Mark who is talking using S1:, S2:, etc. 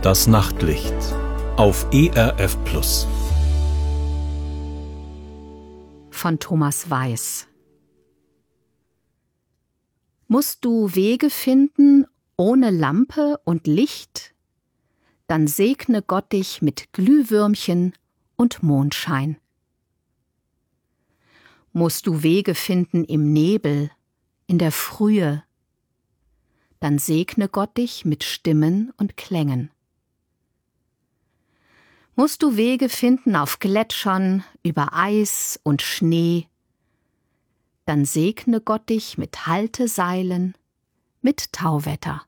S1: Das Nachtlicht auf ERF Plus.
S2: Von Thomas Weiß. Musst du Wege finden ohne Lampe und Licht? Dann segne Gott dich mit Glühwürmchen und Mondschein. Musst du Wege finden im Nebel, in der Frühe? Dann segne Gott dich mit Stimmen und Klängen. Musst du Wege finden auf Gletschern, über Eis und Schnee? Dann segne Gott dich mit Halteseilen, mit Tauwetter.